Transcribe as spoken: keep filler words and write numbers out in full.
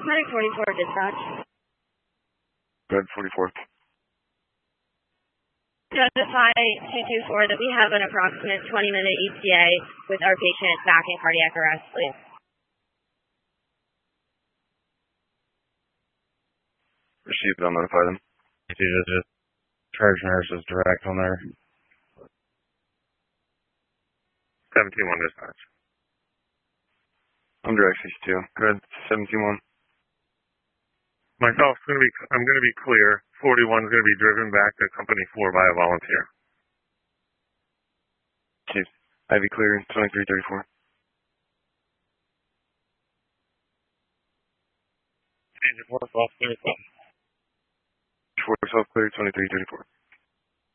Medic forty-four dispatch. Red forty-four. Notify two two four that we have an approximate twenty minute E T A with our patient back in cardiac arrest, please. Received, I'll notify them. Just charge nurses direct on there. seventeen one dispatch. I'm direct sixty-two. Go ahead, seventeen one. Myself, gonna be, I'm going to be clear. forty-one is going to be driven back to company four by a volunteer. Chief, I V clear, twenty-three thirty-four. Change of four, twelve thirty-four. four, twelve clear, twenty-three thirty-four.